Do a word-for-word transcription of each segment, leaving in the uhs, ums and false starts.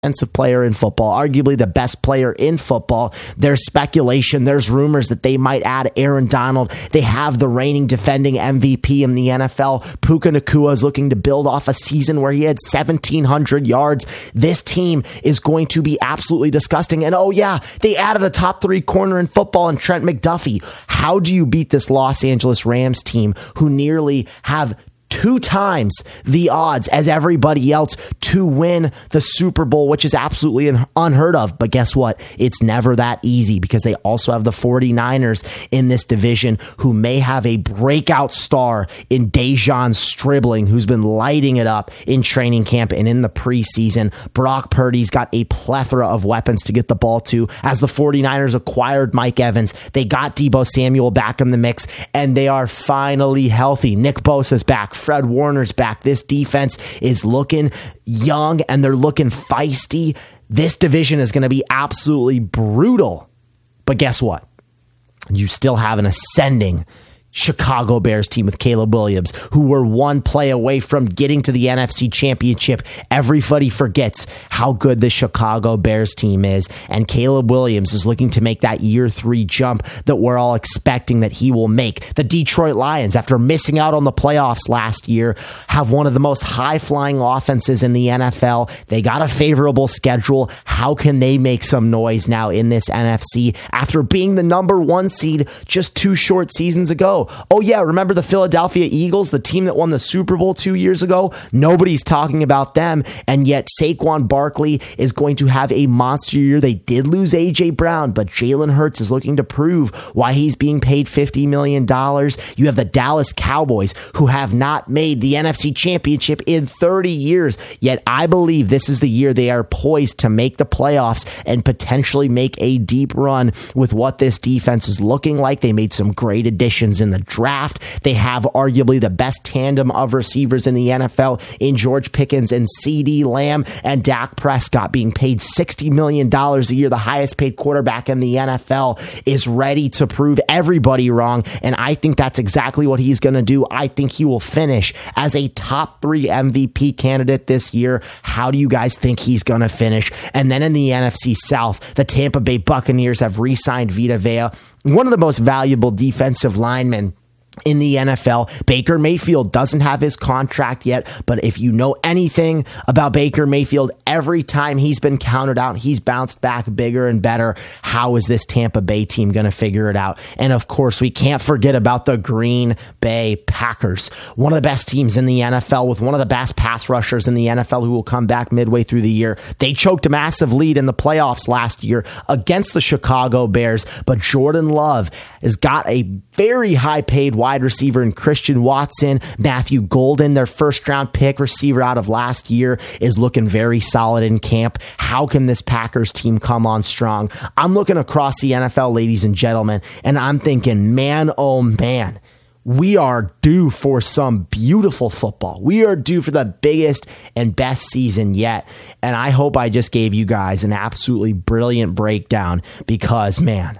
defensive player in football, arguably the best player in football. There's speculation, there's rumors that they might add Aaron Donald. They have the reigning defending M V P in the N F L. Puka Nacua is looking to build off a season where he had seventeen hundred yards. This team is going to be absolutely disgusting. And oh yeah, they added a top three corner in football in Trent McDuffie. How do you beat this Los Angeles Rams team who nearly have two times the odds as everybody else to win the Super Bowl, which is absolutely un- unheard of. But guess what? It's never that easy because they also have the 49ers in this division who may have a breakout star in Dejon Stribling, who's been lighting it up in training camp and in the preseason. Brock Purdy's got a plethora of weapons to get the ball to. As the 49ers acquired Mike Evans, they got Deebo Samuel back in the mix, and they are finally healthy. Nick Bosa's back. Fred Warner's back. This defense is looking young and they're looking feisty. This division is going to be absolutely brutal. But guess what? You still have an ascending Chicago Bears team with Caleb Williams, who were one play away from getting to the N F C Championship. Everybody forgets how good the Chicago Bears team is, and Caleb Williams is looking to make that year three jump that we're all expecting that he will make. The Detroit Lions, after missing out on the playoffs last year, have one of the most high-flying offenses in the N F L. They got a favorable schedule. How can they make some noise now in this N F C after being the number one seed just two short seasons ago? Oh yeah, remember the Philadelphia Eagles, the team that won the Super Bowl two years ago? Nobody's talking about them, and yet Saquon Barkley is going to have a monster year. They did lose A J Brown, but Jalen Hurts is looking to prove why he's being paid fifty million dollars. You have the Dallas Cowboys, who have not made the N F C Championship in thirty years, yet I believe this is the year they are poised to make the playoffs and potentially make a deep run with what this defense is looking like. They made some great additions in the draft. They have arguably the best tandem of receivers in the N F L in George Pickens and CeeDee Lamb, and Dak Prescott, being paid sixty million dollars a year, the highest paid quarterback in the N F L, is ready to prove everybody wrong, and I think that's exactly what he's going to do. I think he will finish as a top three M V P candidate this year. How do you guys think he's going to finish? And then in the N F C South, the Tampa Bay Buccaneers have re-signed Vita Vea, one of the most valuable defensive linemen in the N F L. Baker Mayfield doesn't have his contract yet, but if you know anything about Baker Mayfield, every time he's been counted out, he's bounced back bigger and better. How is this Tampa Bay team going to figure it out? And of course, we can't forget about the Green Bay Packers, one of the best teams in the N F L with one of the best pass rushers in the N F L who will come back midway through the year. They choked a massive lead in the playoffs last year against the Chicago Bears, but Jordan Love has got a very high paid wide receiver in Christian Watson. Matthew Golden, their first round pick receiver out of last year, is looking very solid in camp. How can this Packers team come on strong? I'm looking across the N F L, ladies and gentlemen, and I'm thinking, man, oh man, we are due for some beautiful football. We are due for the biggest and best season yet. And I hope I just gave you guys an absolutely brilliant breakdown because, man,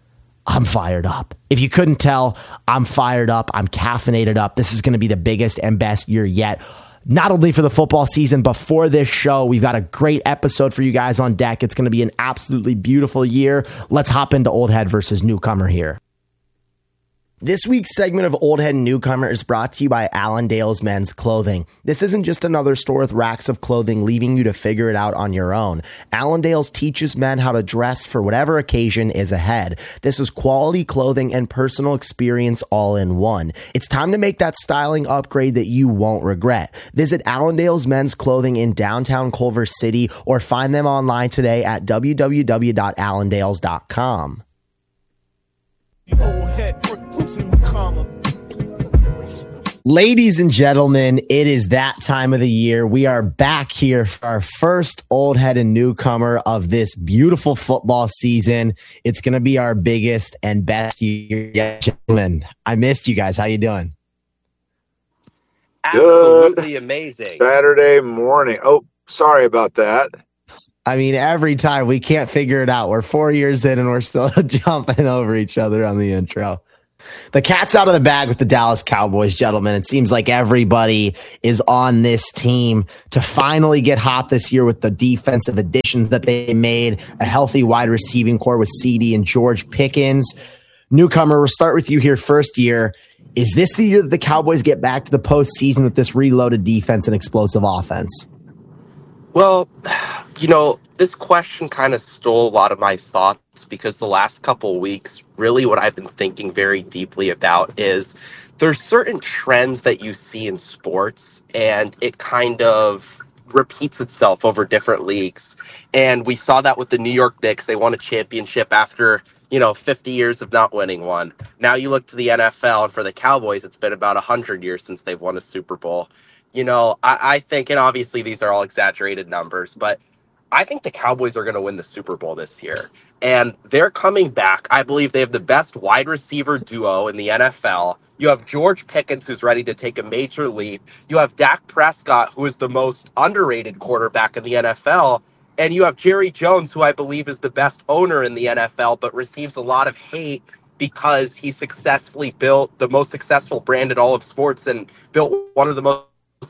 I'm fired up. If you couldn't tell, I'm fired up. I'm caffeinated up. This is going to be the biggest and best year yet. Not only for the football season, but for this show. We've got a great episode for you guys on deck. It's going to be an absolutely beautiful year. Let's hop into Old Head versus Newcomer here. This week's segment of Old Head and Newcomer is brought to you by Allendale's Men's Clothing. This isn't just another store with racks of clothing leaving you to figure it out on your own. Allendale's teaches men how to dress for whatever occasion is ahead. This is quality clothing and personal experience all in one. It's time to make that styling upgrade that you won't regret. Visit Allendale's Men's Clothing in downtown Culver City or find them online today at w w w dot allendales dot com. Ladies and gentlemen, it is that time of the year. We are back here for our first Old Head and Newcomer of this beautiful football season. It's going to be our biggest and best year yet, gentlemen. I missed you guys. How you doing? Absolutely Good. Amazing. Saturday morning. Oh, sorry about that. I mean, every time we can't figure it out. We're four years in and we're still jumping over each other on the intro. The cat's out of the bag with the Dallas Cowboys, gentlemen. It seems like everybody is on this team to finally get hot this year with the defensive additions that they made, a healthy wide receiving core with C D and George Pickens. Newcomer, we'll start with you here first year. Is this the year that the Cowboys get back to the postseason with this reloaded defense and explosive offense? Well, you know, this question kind of stole a lot of my thoughts because the last couple of weeks, really what I've been thinking very deeply about is there's certain trends that you see in sports and it kind of repeats itself over different leagues. And we saw that with the New York Knicks. They won a championship after, you know, fifty years of not winning one. Now you look to the N F L, and for the Cowboys, it's been about one hundred years since they've won a Super Bowl. You know, I, I think, and obviously these are all exaggerated numbers, but I think the Cowboys are going to win the Super Bowl this year. And they're coming back. I believe they have the best wide receiver duo in the N F L. You have George Pickens, who's ready to take a major leap. You have Dak Prescott, who is the most underrated quarterback in the N F L. And you have Jerry Jones, who I believe is the best owner in the N F L, but receives a lot of hate because he successfully built the most successful brand in all of sports and built one of the most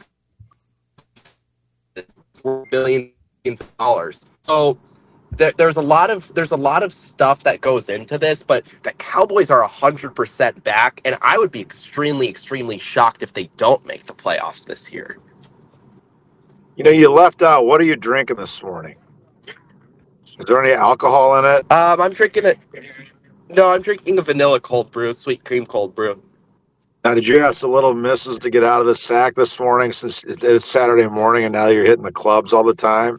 billions of dollars. So there, there's a lot of there's a lot of stuff that goes into this, but the Cowboys are one hundred percent back, and I would be extremely, extremely shocked if they don't make the playoffs this year. You know, you left out, what are you drinking this morning? Is there any alcohol in it? Um, I'm drinking it. No, I'm drinking a vanilla cold brew, sweet cream cold brew. Now, did you ask the little missus to get out of the sack this morning since it's Saturday morning and now you're hitting the clubs all the time?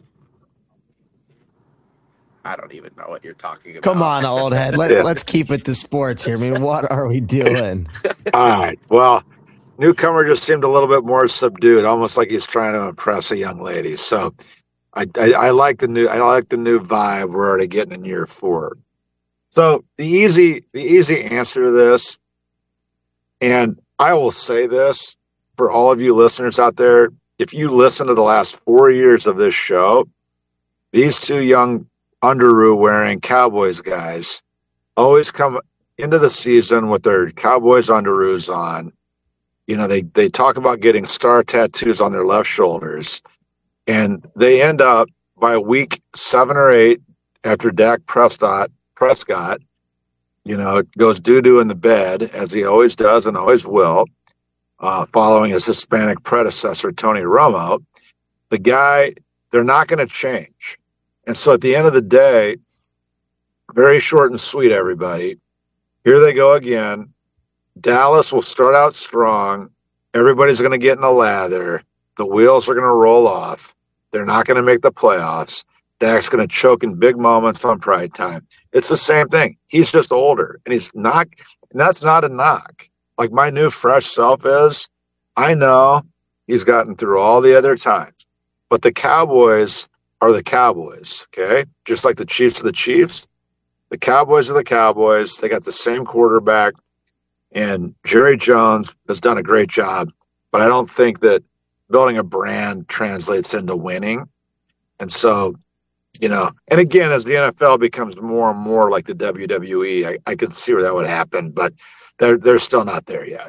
I don't even know what you're talking about. Come on, old head. Let, yeah. Let's keep it to sports here. I mean, what are we doing? All right. Well, Newcomer just seemed a little bit more subdued, almost like he's trying to impress a young lady. So I, I, I like the new I like the new vibe we're already getting in year four. So the easy the easy answer to this, and I will say this for all of you listeners out there, if you listen to the last four years of this show, these two young underoos wearing Cowboys guys always come into the season with their Cowboys underoos on. You know, they, they talk about getting star tattoos on their left shoulders, and they end up by week seven or eight after Dak Prescott, Prescott, you know, goes doo-doo in the bed, as he always does and always will, uh, following his Hispanic predecessor, Tony Romo. The guy, they're not going to change. And so at the end of the day, very short and sweet, everybody, here they go again. Dallas will start out strong. Everybody's going to get in a lather. The wheels are going to roll off. They're not going to make the playoffs. Dak's going to choke in big moments on pride time. It's the same thing. He's just older, and he's not, and that's not a knock. Like my new fresh self is, I know he's gotten through all the other times, but the Cowboys are the Cowboys, okay? Just like the Chiefs are the Chiefs. The Cowboys are the Cowboys. They got the same quarterback. And Jerry Jones has done a great job, but I don't think that building a brand translates into winning. And so, you know, and again, as the N F L becomes more and more like the W W E, I, I could see where that would happen, but they're they're still not there yet.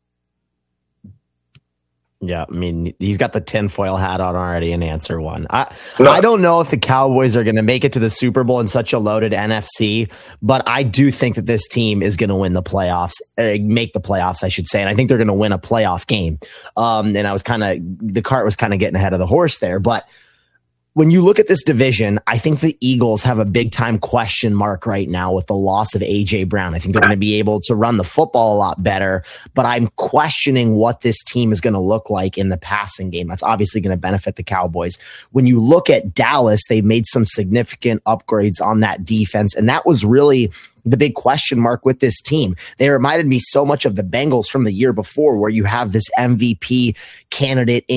Yeah, I mean, he's got the tinfoil hat on already in answer one. I no. I don't know if the Cowboys are going to make it to the Super Bowl in such a loaded N F C, but I do think that this team is going to win the playoffs, or make the playoffs, I should say, and I think they're going to win a playoff game. Um, and I was kind of, the cart was kind of getting ahead of the horse there, but when you look at this division, I think the Eagles have a big time question mark right now with the loss of A J Brown. I think they're going to be able to run the football a lot better, but I'm questioning what this team is going to look like in the passing game. That's obviously going to benefit the Cowboys. When you look at Dallas, they made some significant upgrades on that defense, and that was really the big question mark with this team. They reminded me so much of the Bengals from the year before, where you have this M V P candidate in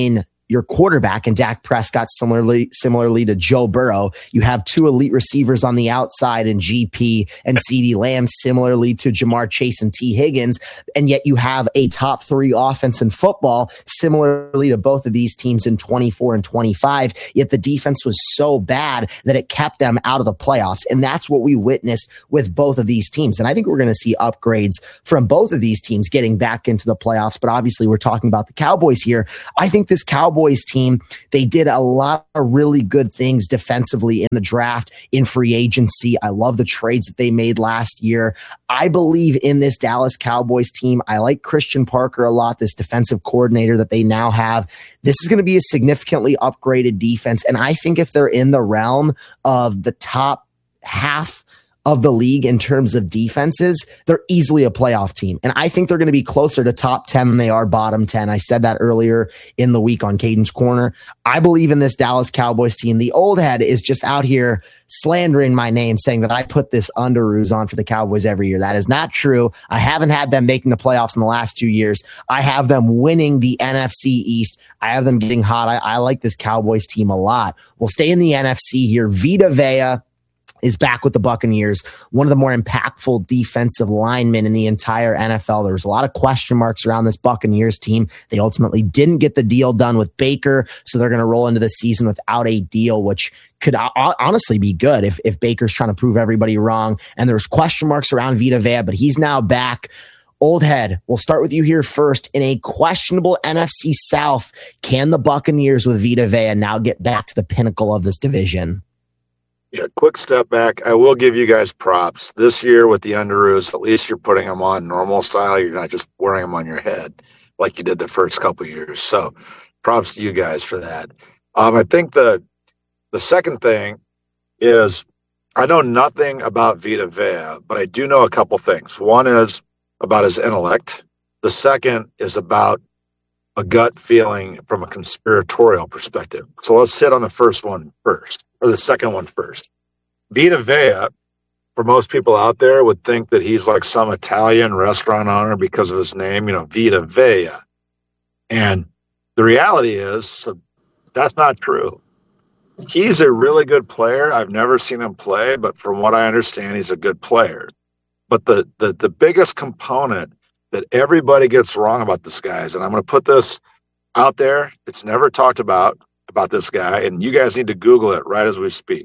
your quarterback and Dak Prescott, similarly similarly to Joe Burrow. You have two elite receivers on the outside in G P and CeeDee Lamb, similarly to Jamar Chase and T. Higgins. And yet you have a top three offense in football, similarly to both of these teams in twenty-four and twenty-five. Yet the defense was so bad that it kept them out of the playoffs. And that's what we witnessed with both of these teams. And I think we're going to see upgrades from both of these teams getting back into the playoffs. But obviously we're talking about the Cowboys here. I think this Cowboys team, they did a lot of really good things defensively in the draft, in free agency. I love the trades that they made last year. I believe in this Dallas Cowboys team. I like Christian Parker a lot, this defensive coordinator that they now have. This is going to be a significantly upgraded defense. And I think if they're in the realm of the top half of the league in terms of defenses, they're easily a playoff team. And I think they're going to be closer to top ten than they are bottom ten. I said that earlier in the week on Caden's Corner. I believe in this Dallas Cowboys team. The old head is just out here slandering my name, saying that I put this underoos on for the Cowboys every year. That is not true. I haven't had them making the playoffs in the last two years. I have them winning the N F C East. I have them getting hot. I, I like this Cowboys team a lot. We'll stay in the N F C here. Vita Vea is back with the Buccaneers, one of the more impactful defensive linemen in the entire N F L. There was a lot of question marks around this Buccaneers team. They ultimately didn't get the deal done with Baker, so they're going to roll into the season without a deal, which could honestly be good if, if Baker's trying to prove everybody wrong. And there's question marks around Vita Vea, but he's now back. Old head, we'll start with you here first. In a questionable N F C South, can the Buccaneers with Vita Vea now get back to the pinnacle of this division? Yeah, quick step back. I will give you guys props. This year with the underoos, at least you're putting them on normal style. You're not just wearing them on your head like you did the first couple of years. So props to you guys for that. Um, I think the the second thing is I know nothing about Vita Vea, but I do know a couple things. One is about his intellect. The second is about a gut feeling from a conspiratorial perspective. So let's hit on the first one first. Or the second one first. Vita Vea, for most people out there, would think that he's like some Italian restaurant owner because of his name, you know, Vita Vea. And the reality is, so that's not true. He's a really good player. I've never seen him play, but from what I understand, he's a good player. But the the, the biggest component that everybody gets wrong about this guy is, and I'm going to put this out there, it's never talked about, about this guy, and you guys need to Google it right as we speak.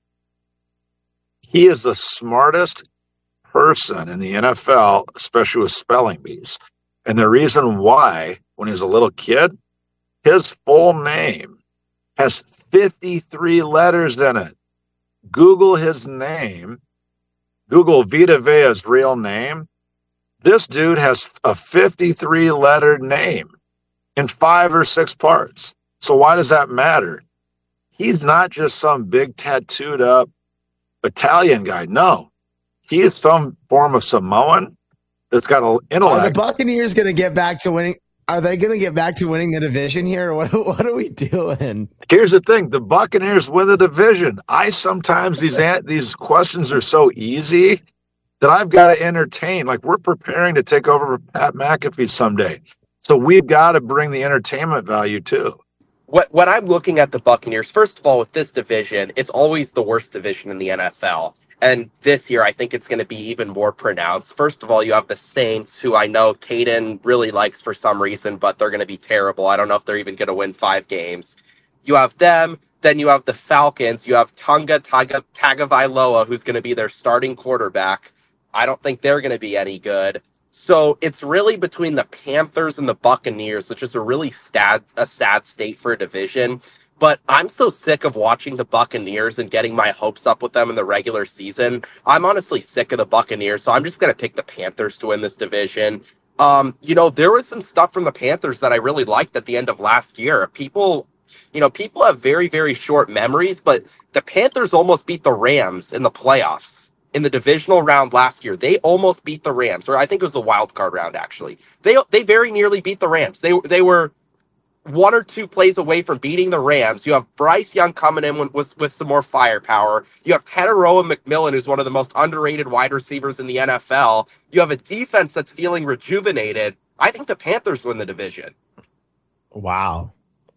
He is the smartest person in the N F L, especially with spelling bees. And the reason why, when he was a little kid, his full name has fifty-three letters in it. Google his name. Google Vita Vea's real name. This dude has a fifty-three letter name in five or six parts. So why does that matter? He's not just some big tattooed up Italian guy. No, he is some form of Samoan that's got an intellect. Are the Buccaneers going to get back to winning? Are they going to get back to winning the division here? What, what are we doing? Here's the thing. The Buccaneers win the division. I sometimes, these, these questions are so easy that I've got to entertain. Like, we're preparing to take over Pat McAfee someday. So we've got to bring the entertainment value too. What, when I'm looking at the Buccaneers, first of all, with this division, it's always the worst division in the N F L. And this year, I think it's going to be even more pronounced. First of all, you have the Saints, who I know Caden really likes for some reason, but they're going to be terrible. I don't know if they're even going to win five games. You have them. Then you have the Falcons. You have Tonga Taga, Tagovailoa, who's going to be their starting quarterback. I don't think they're going to be any good. So it's really between the Panthers and the Buccaneers, which is a really sad, a sad state for a division. But I'm so sick of watching the Buccaneers and getting my hopes up with them in the regular season. I'm honestly sick of the Buccaneers, so I'm just going to pick the Panthers to win this division. Um, you know, there was some stuff from the Panthers that I really liked at the end of last year. People, you know, people have very, very short memories, but the Panthers almost beat the Rams in the playoffs. In the divisional round last year, they almost beat the Rams, or I think it was the wild card round, actually. They they very nearly beat the Rams. They they were one or two plays away from beating the Rams. You have Bryce Young coming in with, with some more firepower. You have Teteroa McMillan, who's one of the most underrated wide receivers in the N F L. You have a defense that's feeling rejuvenated. I think the Panthers win the division. Wow.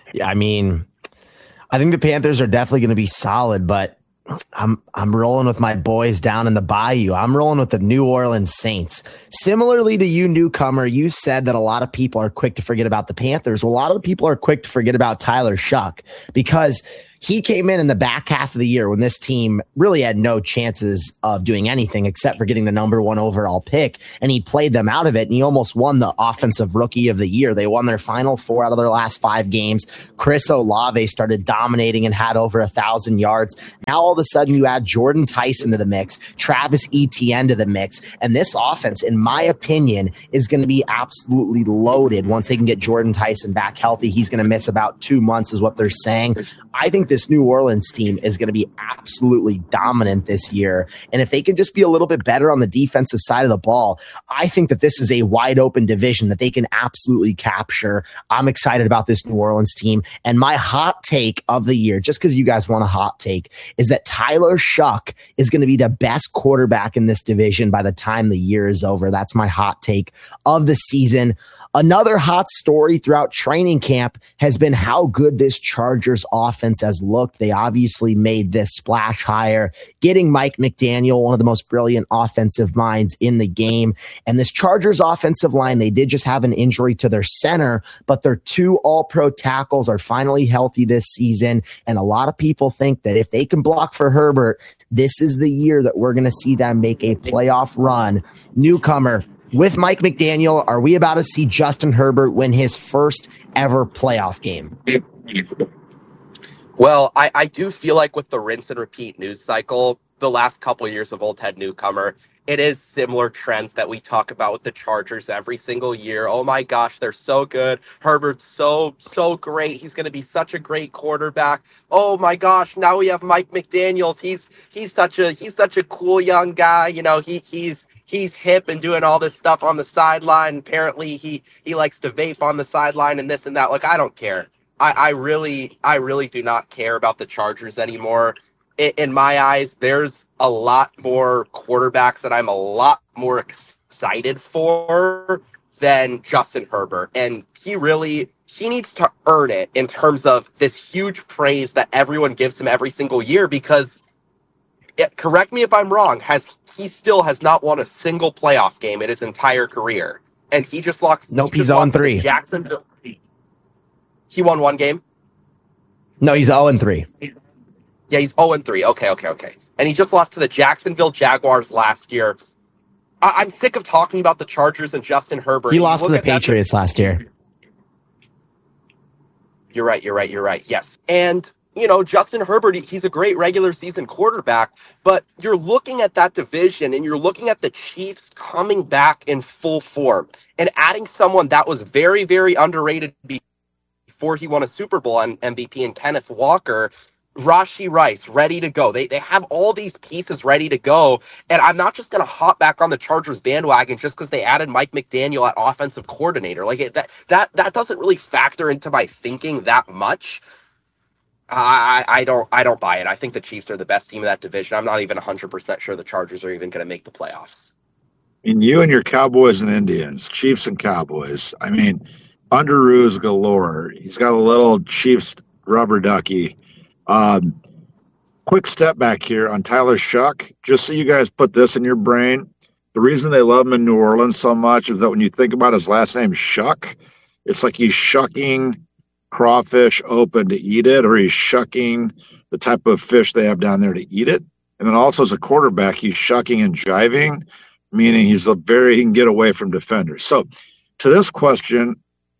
Yeah, I mean, I think the Panthers are definitely going to be solid, but I'm I'm rolling with my boys down in the Bayou. I'm rolling with the New Orleans Saints. Similarly to you, newcomer, you said that a lot of people are quick to forget about the Panthers. Well, a lot of people are quick to forget about Tyler Shuck because he came in in the back half of the year when this team really had no chances of doing anything except for getting the number one overall pick, and he played them out of it, and he almost won the Offensive Rookie of the Year. They won their final four out of their last five games. Chris Olave started dominating and had over a thousand yards. Now all of a sudden you add Jordan Tyson to the mix, Travis Etienne to the mix, and this offense, in my opinion, is going to be absolutely loaded once they can get Jordan Tyson back healthy. He's going to miss about two months is what they're saying. I think this New Orleans team is going to be absolutely dominant this year. And if they can just be a little bit better on the defensive side of the ball, I think that this is a wide open division that they can absolutely capture. I'm excited about this New Orleans team. And my hot take of the year, just because you guys want a hot take, is that Tyler Shuck is going to be the best quarterback in this division by the time the year is over. That's my hot take of the season. Another hot story throughout training camp has been how good this Chargers offense has looked. They obviously made this splash hire, getting Mike McDaniel, one of the most brilliant offensive minds in the game. And this Chargers offensive line, they did just have an injury to their center, but their two all-pro tackles are finally healthy this season. And a lot of people think that if they can block for Herbert, this is the year that we're going to see them make a playoff run. Newcomer, with Mike McDaniel, are we about to see Justin Herbert win his first ever playoff game? Well, I, I do feel like with the rinse and repeat news cycle, the last couple of years of Old Head Newcomer, it is similar trends that we talk about with the Chargers every single year. Oh my gosh, they're so good. Herbert's so, so great. He's going to be such a great quarterback. Oh my gosh, now we have Mike McDaniels. He's he's such a he's such a cool young guy. You know, he he's he's hip and doing all this stuff on the sideline. Apparently he he likes to vape on the sideline and this and that. Like, I don't care. I, I really I really do not care about the Chargers anymore. In, in my eyes, there's a lot more quarterbacks that I'm a lot more excited for than Justin Herbert. And he really, he needs to earn it in terms of this huge praise that everyone gives him every single year because, it, correct me if I'm wrong, has he still has not won a single playoff game in his entire career. And he just lost. Nope, he he's oh and three. Jacksonville. He won one game? No, he's oh and three. Yeah, he's oh and three. Okay, okay, okay. And he just lost to the Jacksonville Jaguars last year. I- I'm sick of talking about the Chargers and Justin Herbert. He lost to the Patriots last year. You're right, you're right, you're right. Yes. And, you know, Justin Herbert, he's a great regular season quarterback, but you're looking at that division and you're looking at the Chiefs coming back in full form and adding someone that was very, very underrated before he won a Super Bowl on M V P and Kenneth Walker. Rashee Rice, ready to go. They they have all these pieces ready to go. And I'm not just going to hop back on the Chargers bandwagon just because they added Mike McDaniel at offensive coordinator. Like it, that that that doesn't really factor into my thinking that much. I, I don't I don't buy it. I think the Chiefs are the best team in that division. I'm not even one hundred percent sure the Chargers are even going to make the playoffs. And you and your Cowboys and Indians, Chiefs and Cowboys. I mean, underoos galore. He's got a little Chiefs rubber ducky. Um, quick step back here on Tyler Shuck, just so you guys put this in your brain. The reason they love him in New Orleans so much is that when you think about his last name, Shuck, it's like he's shucking crawfish open to eat it, or he's shucking the type of fish they have down there to eat it. And then also as a quarterback, he's shucking and jiving, meaning he's a very, he can get away from defenders. So to this question,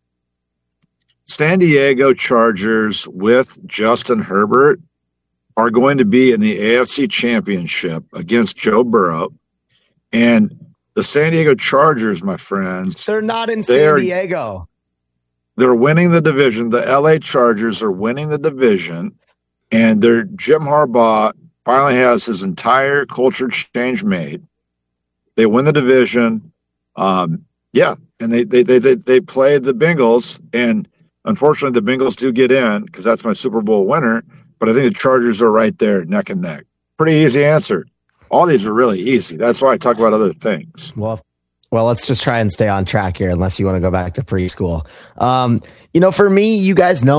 San Diego Chargers with Justin Herbert are going to be in the A F C Championship against Joe Burrow. And the San Diego Chargers, my friends, they're not in San Diego. They're winning the division. The L A Chargers are winning the division. And their Jim Harbaugh finally has his entire culture change made. They win the division. Um, yeah. And they, they, they, they, they play the Bengals, and unfortunately, the Bengals do get in because that's my Super Bowl winner, but I think the Chargers are right there, neck and neck. Pretty easy answer. All these are really easy. That's why I talk about other things. Well, well, let's just try and stay on track here, unless you want to go back to preschool. Um, you know, for me, you guys know me.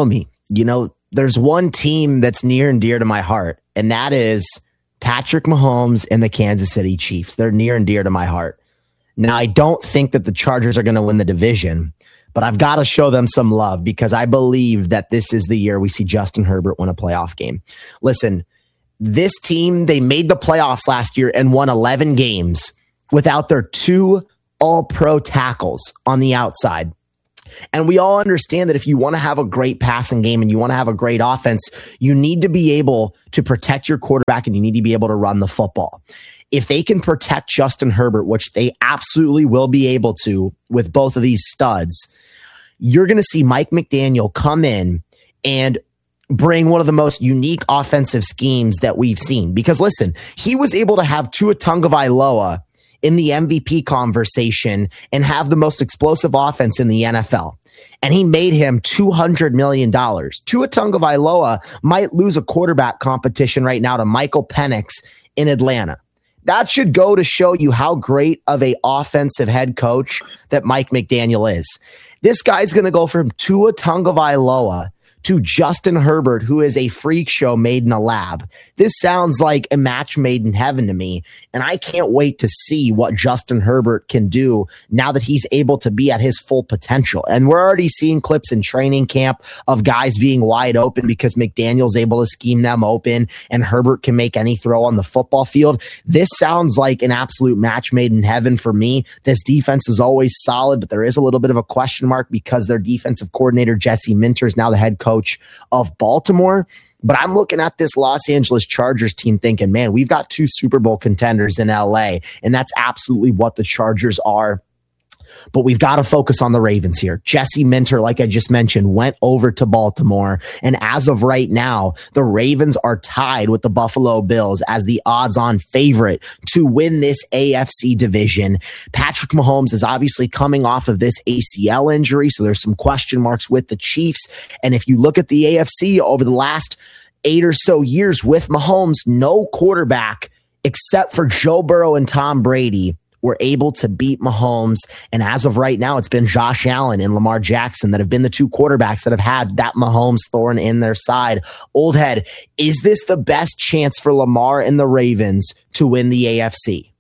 you know, there's one team that's near and dear to my heart, and that is Patrick Mahomes and the Kansas City Chiefs. They're near and dear to my heart. Now, I don't think that the Chargers are going to win the division, but I've got to show them some love because I believe that this is the year we see Justin Herbert win a playoff game. Listen, this team, they made the playoffs last year and won eleven games without their two all-pro tackles on the outside. And we all understand that if you want to have a great passing game and you want to have a great offense, you need to be able to protect your quarterback and you need to be able to run the football. If they can protect Justin Herbert, which they absolutely will be able to with both of these studs, you're going to see Mike McDaniel come in and bring one of the most unique offensive schemes that we've seen. Because listen, he was able to have Tua Tagovailoa in the M V P conversation and have the most explosive offense in the N F L. And he made him two hundred million dollars. Tua Tagovailoa might lose a quarterback competition right now to Michael Penix in Atlanta. That should go to show you how great of a offensive head coach that Mike McDaniel is. This guy's going to go from Tua Tagovailoa to Justin Herbert, who is a freak show made in a lab. This sounds like a match made in heaven to me, and I can't wait to see what Justin Herbert can do now that he's able to be at his full potential. And we're already seeing clips in training camp of guys being wide open because McDaniel's able to scheme them open and Herbert can make any throw on the football field. This sounds like an absolute match made in heaven for me. This defense is always solid, but there is a little bit of a question mark because their defensive coordinator, Jesse Minter, is now the head coach coach of Baltimore. But I'm looking at this Los Angeles Chargers team thinking, man, we've got two Super Bowl contenders in L A, and that's absolutely what the Chargers are. But we've got to focus on the Ravens here. Jesse Minter, like I just mentioned, went over to Baltimore. And as of right now, the Ravens are tied with the Buffalo Bills as the odds-on favorite to win this A F C division. Patrick Mahomes is obviously coming off of this A C L injury, so there's some question marks with the Chiefs. And if you look at the A F C over the last eight or so years with Mahomes, no quarterback except for Joe Burrow and Tom Brady were able to beat Mahomes. And as of right now, it's been Josh Allen and Lamar Jackson that have been the two quarterbacks that have had that Mahomes thorn in their side. Old head, is this the best chance for Lamar and the Ravens to win the A F C?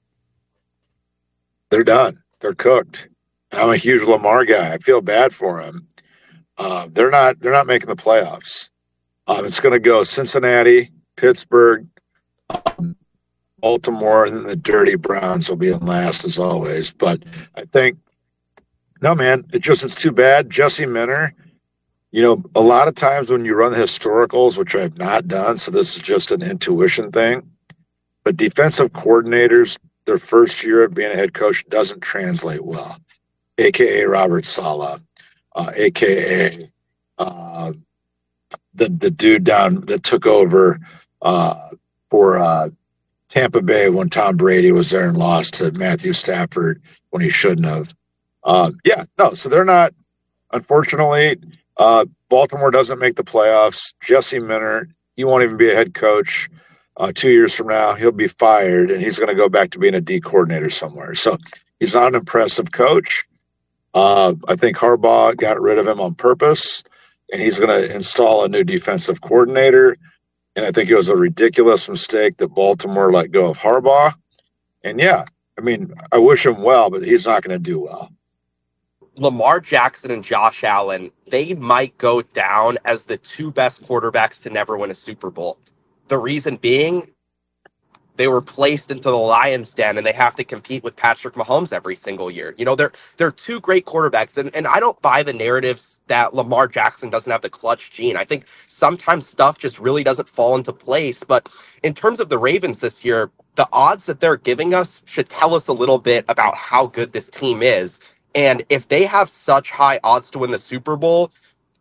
They're done. They're cooked. I'm a huge Lamar guy. I feel bad for him. Uh, they're not. They're not making the playoffs. Um, it's going to go Cincinnati, Pittsburgh, um, Baltimore, and then the Dirty Browns will be in last as always. But I think, no, man, it just, it's too bad. Jesse Minter, you know, a lot of times when you run the historicals, which I've not done, so this is just an intuition thing, but defensive coordinators, their first year of being a head coach doesn't translate well, a k a. Robert Saleh, uh, a k a. Uh, the, the dude down that took over uh, for uh, – Tampa Bay when Tom Brady was there and lost to Matthew Stafford when he shouldn't have. Um, yeah, no, so they're not, unfortunately, uh, Baltimore doesn't make the playoffs. Jesse Minter, he won't even be a head coach. Uh, two years from now, he'll be fired, and he's going to go back to being a D coordinator somewhere. So he's not an impressive coach. Uh, I think Harbaugh got rid of him on purpose, and he's going to install a new defensive coordinator. And I think it was a ridiculous mistake that Baltimore let go of Harbaugh. And, yeah, I mean, I wish him well, but he's not going to do well. Lamar Jackson and Josh Allen, they might go down as the two best quarterbacks to never win a Super Bowl. The reason being, they were placed into the lion's den and they have to compete with Patrick Mahomes every single year. You know, they're they're two great quarterbacks. And, and I don't buy the narratives that Lamar Jackson doesn't have the clutch gene. I think sometimes stuff just really doesn't fall into place. But in terms of the Ravens this year, the odds that they're giving us should tell us a little bit about how good this team is. And if they have such high odds to win the Super Bowl,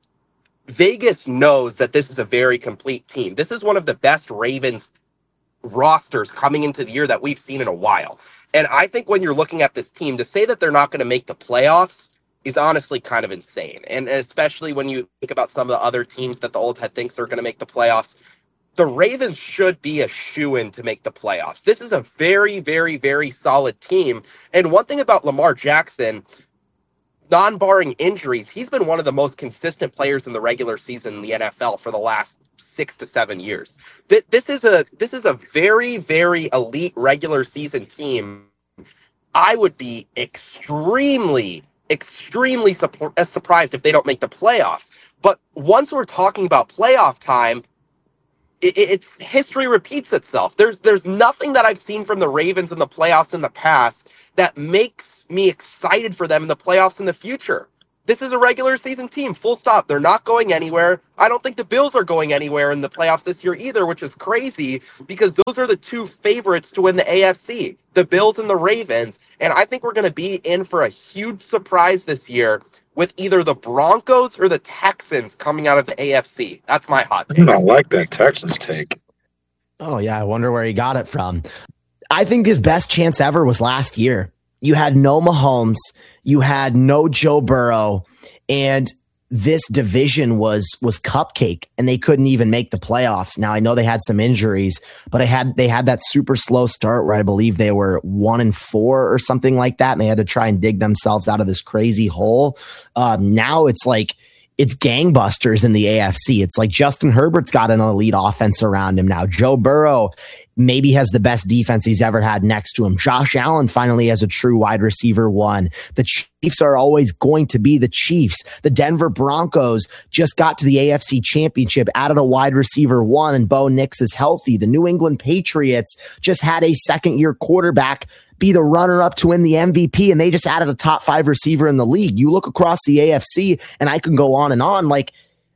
Vegas knows that this is a very complete team. This is one of the best Ravens rosters coming into the year that we've seen in a while. And I think when you're looking at this team, to say that they're not going to make the playoffs is honestly kind of insane. And especially when you think about some of the other teams that the old head thinks are going to make the playoffs, the Ravens should be a shoo-in to make the playoffs. This is a very, very, very solid team. And one thing about Lamar Jackson, non-barring injuries, he's been one of the most consistent players in the regular season in the N F L for the last six to seven years. This is a this is a very, very elite regular season team. I would be extremely, extremely su- surprised if they don't make the playoffs. But once we're talking about playoff time, it, it's history repeats itself. There's there's nothing that I've seen from the Ravens in the playoffs in the past that makes me excited for them in the playoffs in the future. This is a regular season team, full stop. They're not going anywhere. I don't think the Bills are going anywhere in the playoffs this year either, which is crazy because those are the two favorites to win the A F C, the Bills and the Ravens. And I think we're going to be in for a huge surprise this year with either the Broncos or the Texans coming out of the A F C. That's my hot take. I don't like that Texans take. Oh, yeah. I wonder where he got it from. I think his best chance ever was last year. You had no Mahomes, you had no Joe Burrow, and this division was was cupcake, and they couldn't even make the playoffs. Now I know they had some injuries, but I had they had that super slow start where I believe they were one and four or something like that, and they had to try and dig themselves out of this crazy hole. Um, now it's like it's gangbusters in the A F C. It's like Justin Herbert's got an elite offense around him now. Joe Burrow maybe has the best defense he's ever had next to him. Josh Allen finally has a true wide receiver one. The Chiefs are always going to be the Chiefs. The Denver Broncos just got to the A F C Championship, added a wide receiver one, and Bo Nix is healthy. The New England Patriots just had a second-year quarterback be the runner-up to win the M V P, and they just added a top five receiver in the league. You look across the A F C, and I can go on and on. Like,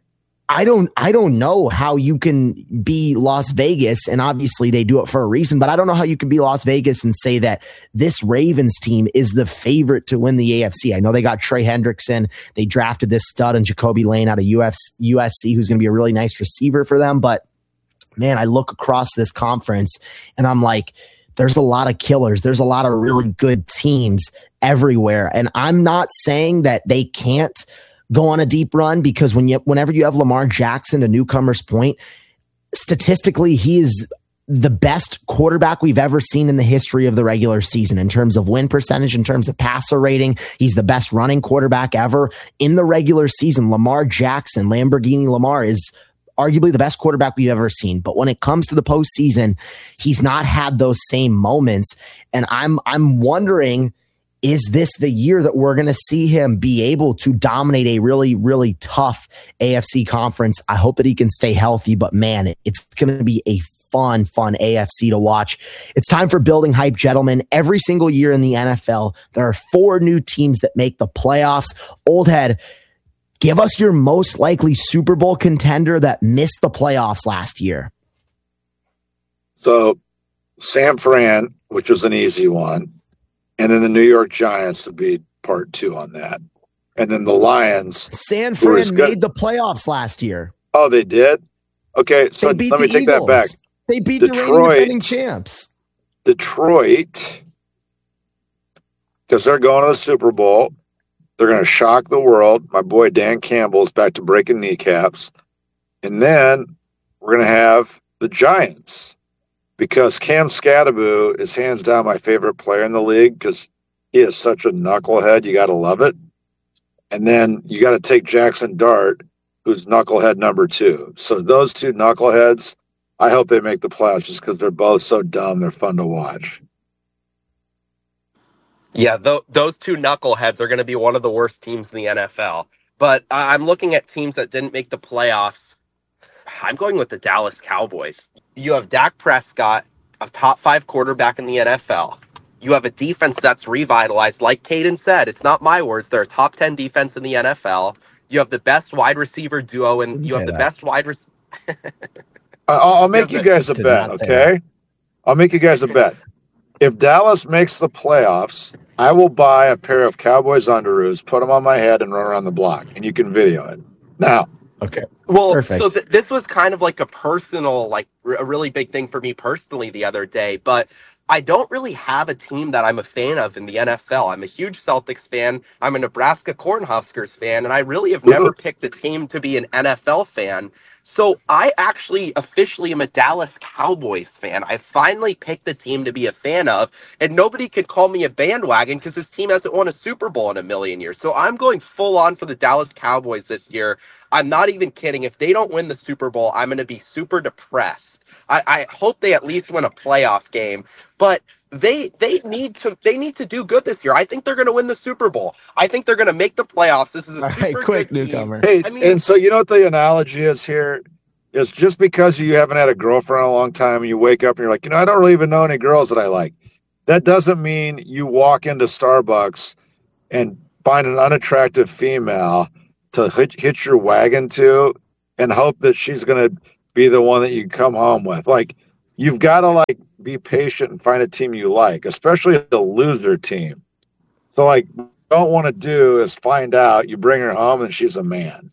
I don't I don't know how you can be Las Vegas, and obviously they do it for a reason, but I don't know how you can be Las Vegas and say that this Ravens team is the favorite to win the A F C. I know they got Trey Hendrickson. They drafted this stud and Jacoby Lane out of U S C, who's going to be a really nice receiver for them. But, man, I look across this conference, and I'm like, there's a lot of killers. There's a lot of really good teams everywhere. And I'm not saying that they can't go on a deep run, because when you, whenever you have Lamar Jackson, a newcomer's point, statistically, he is the best quarterback we've ever seen in the history of the regular season in terms of win percentage, in terms of passer rating. He's the best running quarterback ever in the regular season. Lamar Jackson, Lamborghini Lamar, is arguably the best quarterback we've ever seen. But when it comes to the postseason, he's not had those same moments. And I'm I'm wondering, is this the year that we're going to see him be able to dominate a really, really tough A F C conference? I hope that he can stay healthy, but man, it's going to be a fun, fun A F C to watch. It's time for Building Hype, gentlemen. Every single year in the N F L, there are four new teams that make the playoffs. Old Head, give us your most likely Super Bowl contender that missed the playoffs last year. So San Fran, which was an easy one, and then the New York Giants would be part two on that. And then the Lions. San Fran made the playoffs last year. Oh, they did? Okay, so let me take Eagles. that back. They beat Detroit, the reigning defending champs. Detroit, because they're going to the Super Bowl. They're going to shock the world. My boy Dan Campbell is back to breaking kneecaps. And then we're going to have the Giants, because Cam Scatterbo is hands down my favorite player in the league, because he is such a knucklehead. You got to love it. And then you got to take Jackson Dart, who's knucklehead number two. So those two knuckleheads, I hope they make the playoffs, just because they're both so dumb. They're fun to watch. Yeah, th- those two knuckleheads are going to be one of the worst teams in the N F L. But uh, I'm looking at teams that didn't make the playoffs. I'm going with the Dallas Cowboys. You have Dak Prescott, a top five quarterback in the N F L. You have a defense that's revitalized. Like Caden said, it's not my words. They're a top ten defense in the N F L. You have the best wide receiver duo, and you have the that. best wide receiver. I'll, I'll make you, you guys a bet, okay? I'll make you guys a bet. If Dallas makes the playoffs, I will buy a pair of Cowboys underoos, put them on my head, and run around the block, and you can video it. Now, okay. Well, Perfect. so th- this was kind of like a personal, like r- a really big thing for me personally the other day. But I don't really have a team that I'm a fan of in the N F L. I'm a huge Celtics fan. I'm a Nebraska Cornhuskers fan, and I really have never picked a team to be an N F L fan. So I actually officially am a Dallas Cowboys fan. I finally picked the team to be a fan of, and nobody could call me a bandwagon because this team hasn't won a Super Bowl in a million years. So I'm going full on for the Dallas Cowboys this year. I'm not even kidding. If they don't win the Super Bowl, I'm going to be super depressed. I, I hope they at least win a playoff game, but they they need to they need to do good this year. I think they're going to win the Super Bowl. I think they're going to make the playoffs. This is a All super right, quick good newcomer. team. Hey, I mean, and so you know what the analogy is here? Is just because you haven't had a girlfriend in a long time and you wake up and you're like, you know, I don't really even know any girls that I like. That doesn't mean you walk into Starbucks and find an unattractive female to hitch, hitch your wagon to and hope that she's going to be the one that you come home with. Like, you've got to like be patient and find a team you like, especially a loser team. So like, what you don't want to do is find out you bring her home and she's a man.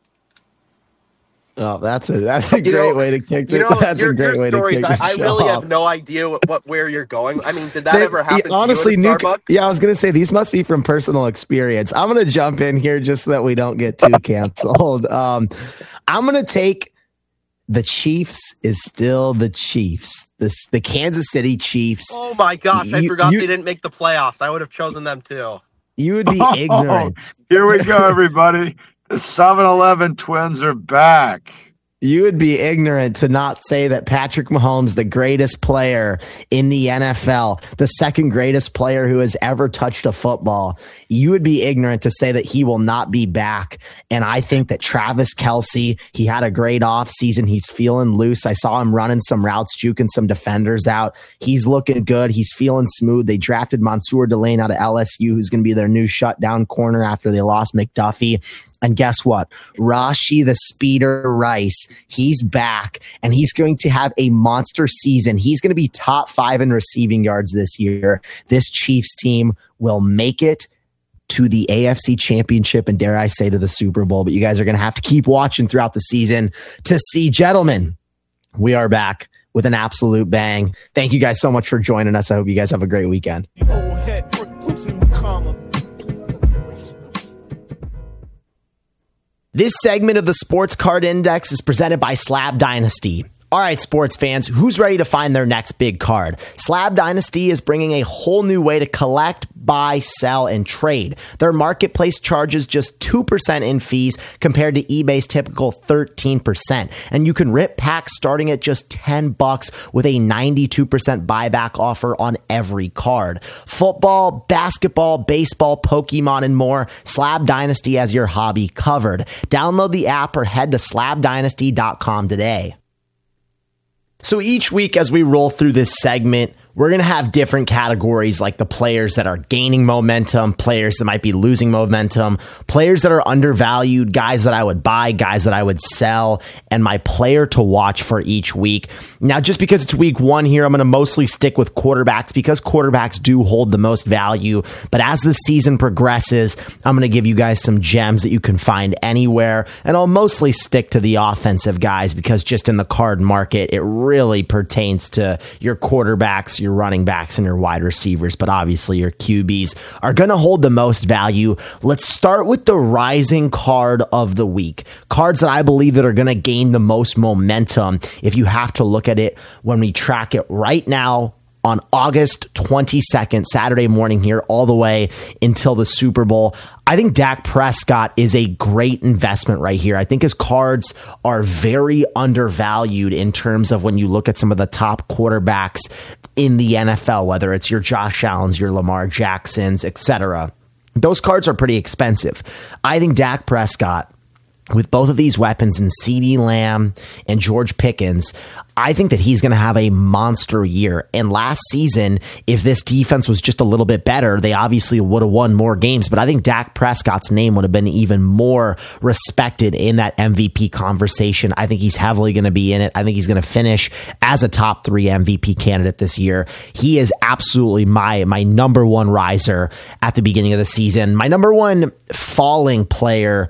Oh, that's a that's a You great know- way to kick you this. know, That's your, a great your way to stories, kick I, this I show really off. have no idea what, what where you're going. I mean, did that They- ever happen honestly, to you at Nuke, Starbucks? yeah, I was gonna say these must be from personal experience. I'm gonna jump in here just so that we don't get too canceled. Um, I'm gonna take the Chiefs is still the Chiefs. This the Kansas City Chiefs. Oh my gosh, I You- forgot you- they didn't make the playoffs. I would have chosen them too. You would be ignorant. Here we go, everybody. The seven eleven twins are back. You would be ignorant to not say that Patrick Mahomes, the greatest player in the N F L, the second greatest player who has ever touched a football, you would be ignorant to say that he will not be back. And I think that Travis Kelce, he had a great offseason. He's feeling loose. I saw him running some routes, juking some defenders out. He's looking good. He's feeling smooth. They drafted Mansour Delane out of L S U, who's going to be their new shutdown corner after they lost McDuffie. And guess what? Rashi the Speeder Rice, he's back, and he's going to have a monster season. He's going to be top five in receiving yards this year. This Chiefs team will make it to the A F C Championship and, dare I say, to the Super Bowl. But you guys are going to have to keep watching throughout the season to see. Gentlemen, we are back with an absolute bang. Thank you guys so much for joining us. I hope you guys have a great weekend. This segment of the Sports Card Index is presented by Slab Dynasty. All right, sports fans, who's ready to find their next big card? Slab Dynasty is bringing a whole new way to collect, buy, sell, and trade. Their marketplace charges just two percent in fees compared to eBay's typical thirteen percent. And you can rip packs starting at just ten bucks with a ninety-two percent buyback offer on every card. Football, basketball, baseball, Pokemon, and more, Slab Dynasty has your hobby covered. Download the app or head to slab dynasty dot com today. So each week as we roll through this segment, we're going to have different categories like the players that are gaining momentum, players that might be losing momentum, players that are undervalued, guys that I would buy, guys that I would sell, and my player to watch for each week. Now, just because it's week one here, I'm going to mostly stick with quarterbacks because quarterbacks do hold the most value. But as the season progresses, I'm going to give you guys some gems that you can find anywhere. And I'll mostly stick to the offensive guys because just in the card market, it really pertains to your quarterbacks, your running backs, and your wide receivers, but obviously your Q Bs are going to hold the most value. Let's start with the rising card of the week. Cards that I believe that are going to gain the most momentum if you have to look at it when we track it right now on August twenty-second, Saturday morning here, all the way until the Super Bowl. I think Dak Prescott is a great investment right here. I think his cards are very undervalued in terms of when you look at some of the top quarterbacks in the N F L, whether it's your Josh Allens, your Lamar Jacksons, et cetera. Those cards are pretty expensive. I think Dak Prescott, with both of these weapons in CeeDee Lamb and George Pickens, I think that he's going to have a monster year. And last season, if this defense was just a little bit better, they obviously would have won more games. But I think Dak Prescott's name would have been even more respected in that M V P conversation. I think he's heavily going to be in it. I think he's going to finish as a top three M V P candidate this year. He is absolutely my, my number one riser at the beginning of the season. My number one falling player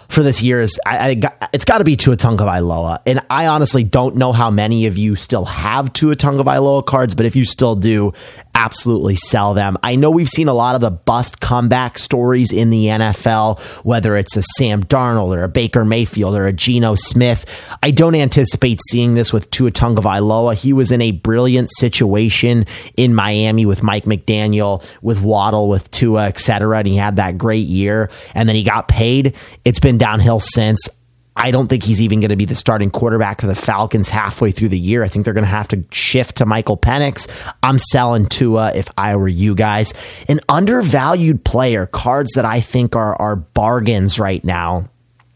for this year is I, I got, it's got to be Tua Tagovailoa. And I honestly don't know how many of you still have Tua Tagovailoa cards, but if you still do, absolutely sell them. I know we've seen a lot of the bust comeback stories in the N F L, whether it's a Sam Darnold or a Baker Mayfield or a Geno Smith. I don't anticipate seeing this with Tua Tagovailoa. He was in a brilliant situation in Miami with Mike McDaniel, with Waddle, with Tua, et cetera, and he had that great year, and then he got paid. It's been downhill since. I don't think he's even going to be the starting quarterback for the Falcons halfway through the year. I think they're going to have to shift to Michael Penix. I'm selling Tua if I were you guys. An undervalued player, cards that I think are, are bargains right now.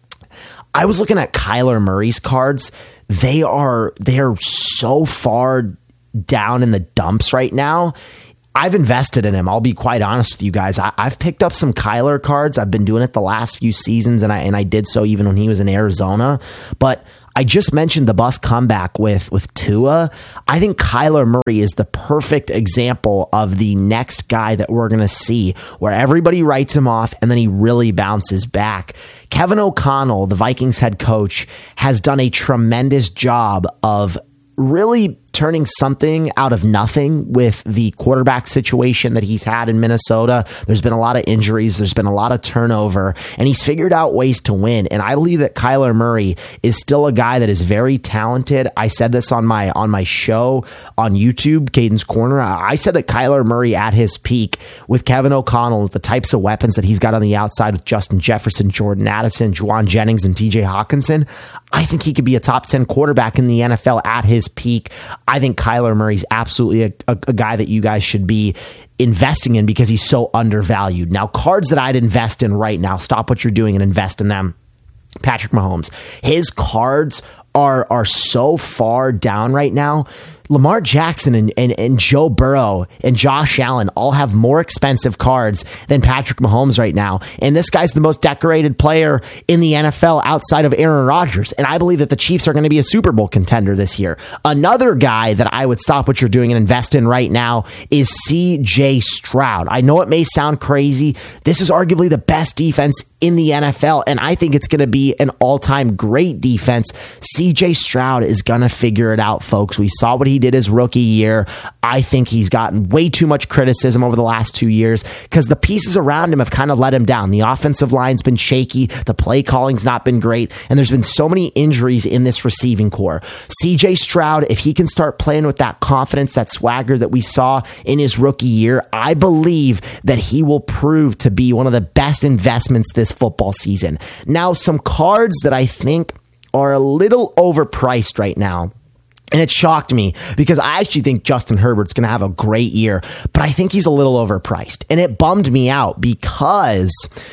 I was looking at Kyler Murray's cards. They are, they are so far down in the dumps right now. I've invested in him. I'll be quite honest with you guys. I, I've picked up some Kyler cards. I've been doing it the last few seasons, and I and I did so even when he was in Arizona. But I just mentioned the bust comeback with, with Tua. I think Kyler Murray is the perfect example of the next guy that we're going to see, where everybody writes him off and then he really bounces back. Kevin O'Connell, the Vikings head coach, has done a tremendous job of really turning something out of nothing with the quarterback situation that he's had in Minnesota. There's been a lot of injuries. There's been a lot of turnover, and he's figured out ways to win. And I believe that Kyler Murray is still a guy that is very talented. I said this on my on my show on YouTube, Caden's Corner. I said that Kyler Murray at his peak with Kevin O'Connell, with the types of weapons that he's got on the outside with Justin Jefferson, Jordan Addison, Juwan Jennings, and T J Hawkinson, I think he could be a top ten quarterback in the N F L at his peak. I think Kyler Murray's absolutely a, a, a guy that you guys should be investing in because he's so undervalued. Now, cards that I'd invest in right now, stop what you're doing and invest in them. Patrick Mahomes. His cards are are so far down right now. Lamar Jackson and, and, and Joe Burrow and Josh Allen all have more expensive cards than Patrick Mahomes right now. And this guy's the most decorated player in the N F L outside of Aaron Rodgers. And I believe that the Chiefs are going to be a Super Bowl contender this year. Another guy that I would stop what you're doing and invest in right now is C J Stroud. I know it may sound crazy. This is arguably the best defense in the N F L, and I think it's going to be an all-time great defense. C J Stroud is going to figure it out, folks. We saw what he did his rookie year. I think he's gotten way too much criticism over the last two years because the pieces around him have kind of let him down. The offensive line's been shaky. The play calling's not been great. And there's been so many injuries in this receiving core. C J Stroud, if he can start playing with that confidence, that swagger that we saw in his rookie year, I believe that he will prove to be one of the best investments this football season. Now, some cards that I think are a little overpriced right now. And it shocked me because I actually think Justin Herbert's going to have a great year, but I think he's a little overpriced. And it bummed me out because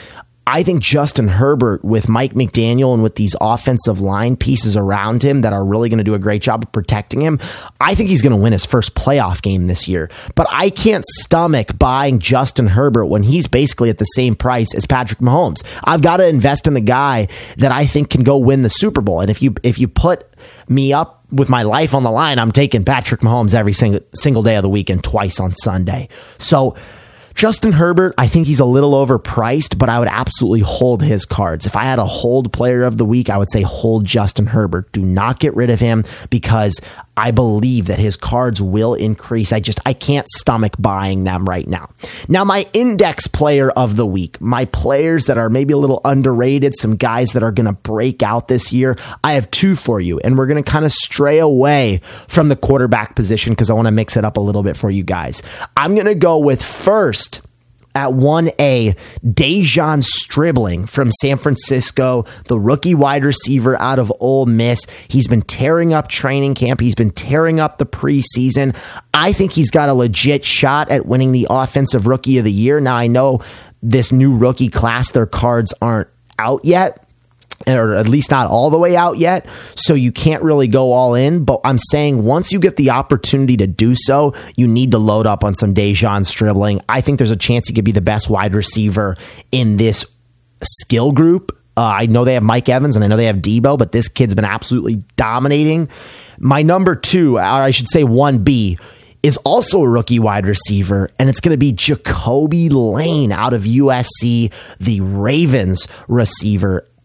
I think Justin Herbert with Mike McDaniel and with these offensive line pieces around him that are really going to do a great job of protecting him, I think he's going to win his first playoff game this year. But I can't stomach buying Justin Herbert when he's basically at the same price as Patrick Mahomes. I've got to invest in a guy that I think can go win the Super Bowl. And if you if you put me up with my life on the line, I'm taking Patrick Mahomes every single single day of the week and twice on Sunday. So Justin Herbert, I think he's a little overpriced, but I would absolutely hold his cards. If I had a hold player of the week, I would say hold Justin Herbert. Do not get rid of him because I believe that his cards will increase. I just, I can't stomach buying them right now. Now, my index player of the week, my players that are maybe a little underrated, some guys that are going to break out this year, I have two for you, and we're going to kind of stray away from the quarterback position because I want to mix it up a little bit for you guys. I'm going to go with first, at one A, Dejon Stribling from San Francisco, the rookie wide receiver out of Ole Miss. He's been tearing up training camp. He's been tearing up the preseason. I think he's got a legit shot at winning the Offensive Rookie of the Year. Now, I know this new rookie class, their cards aren't out yet, or at least not all the way out yet, so you can't really go all in. But I'm saying once you get the opportunity to do so, you need to load up on some Dejon Stribling. I think there's a chance he could be the best wide receiver in this skill group. Uh, I know they have Mike Evans and I know they have Debo, but this kid's been absolutely dominating. My number two, or I should say one B, is also a rookie wide receiver, and it's going to be Jacoby Lane out of U S C, the Ravens receiver.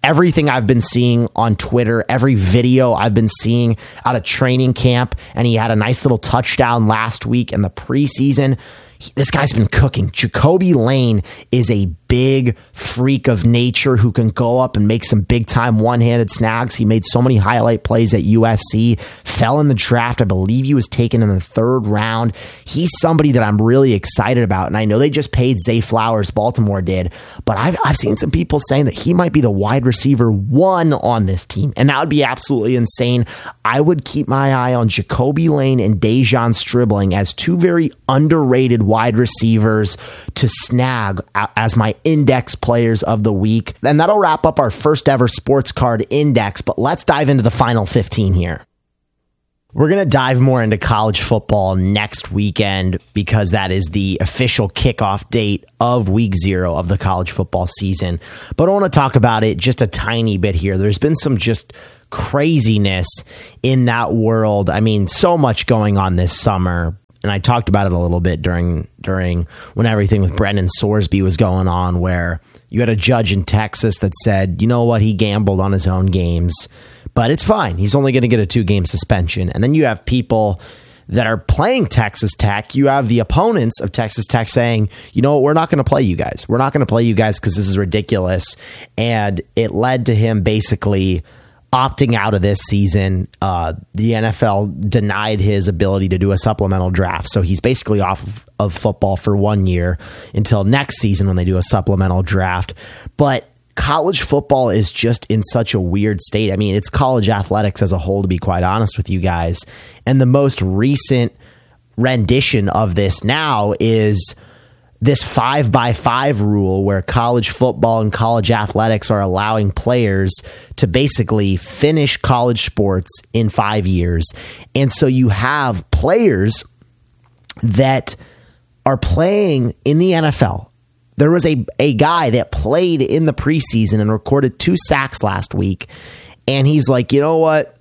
everything I've been seeing on Twitter, every video I've been seeing out of training camp, and he had a nice little touchdown last week in the preseason. He, this guy's been cooking. Jacoby Lane is a big freak of nature who can go up and make some big-time one-handed snags. He made so many highlight plays at U S C, fell in the draft. I believe he was taken in the third round. He's somebody that I'm really excited about, and I know they just paid Zay Flowers, Baltimore did, but I've, I've seen some people saying that he might be the wide receiver one on this team, and that would be absolutely insane. I would keep my eye on Jacoby Lane and Dejon Stribling as two very underrated wide receivers to snag as my index players of the week. And that'll wrap up our first ever sports card index, but let's dive into the final fifteen here. We're going to dive more into college football next weekend because that is the official kickoff date of week zero of the college football season. But I want to talk about it just a tiny bit here. There's been some just craziness in that world. I mean, so much going on this summer. And I talked about it a little bit during during when everything with Brendan Sorsby was going on, where you had a judge in Texas that said, you know what, he gambled on his own games, but it's fine. He's only going to get a two-game suspension. And then you have people that are playing Texas Tech. You have the opponents of Texas Tech saying, you know what, we're not going to play you guys. We're not going to play you guys because this is ridiculous. And it led to him basically opting out of this season. Uh, the N F L denied his ability to do a supplemental draft. So he's basically off of, of football for one year until next season when they do a supplemental draft. But college football is just in such a weird state. I mean, it's college athletics as a whole, to be quite honest with you guys. And the most recent rendition of this now is this five by five rule where college football and college athletics are allowing players to basically finish college sports in five years. And so you have players that are playing in the N F L. There was a, a guy that played in the preseason and recorded two sacks last week. And he's like, you know what?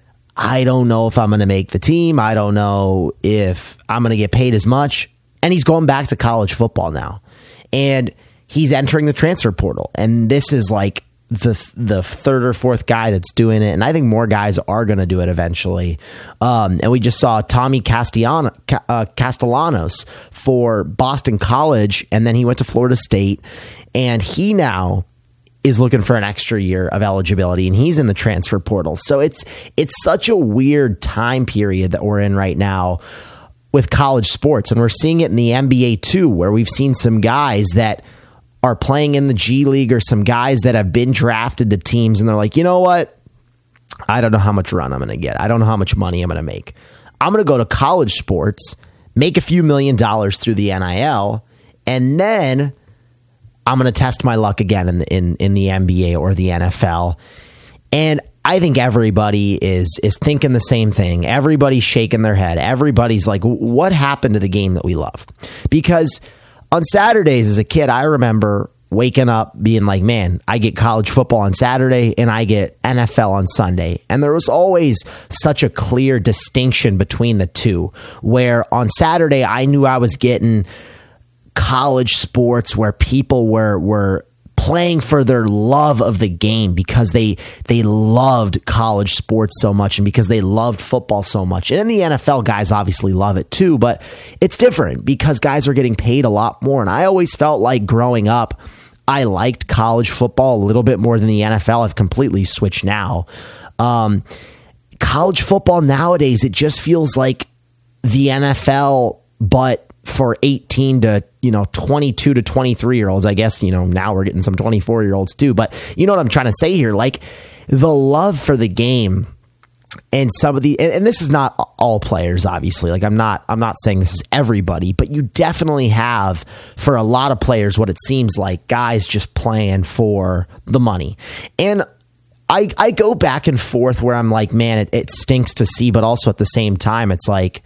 I don't know if I'm going to make the team. I don't know if I'm going to get paid as much. And he's going back to college football now. And he's entering the transfer portal. And this is like the the third or fourth guy that's doing it. And I think more guys are going to do it eventually. Um, and we just saw Tommy Castellano, uh, Castellanos for Boston College. And then he went to Florida State. And he now is looking for an extra year of eligibility. And he's in the transfer portal. So it's it's such a weird time period that we're in right now with college sports. And we're seeing it in the N B A too, where we've seen some guys that are playing in the G League or some guys that have been drafted to teams and they're like, you know what? I don't know how much run I'm going to get. I don't know how much money I'm going to make. I'm going to go to college sports, make a few million dollars through the N I L, and then I'm going to test my luck again in the, in, in the N B A or the N F L. And I think everybody is is thinking the same thing. Everybody's shaking their head. Everybody's like, what happened to the game that we love? Because on Saturdays as a kid, I remember waking up being like, man, I get college football on Saturday and I get N F L on Sunday. And there was always such a clear distinction between the two, where on Saturday I knew I was getting college sports where people were were playing for their love of the game because they they loved college sports so much and because they loved football so much. And in the N F L, guys obviously love it too, but it's different because guys are getting paid a lot more. And I always felt like growing up, I liked college football a little bit more than the N F L. I've completely switched now. Um, college football nowadays, it just feels like the N F L, but for eighteen to, you know, twenty-two to twenty-three year olds. I guess, you know, now we're getting some twenty-four year olds too, but you know what I'm trying to say here? Like the love for the game and some of the, and, and this is not all players, obviously. Like I'm not, I'm not saying this is everybody, but you definitely have for a lot of players, what it seems like guys just playing for the money. And I, I go back and forth where I'm like, man, it, it stinks to see, but also at the same time, it's like,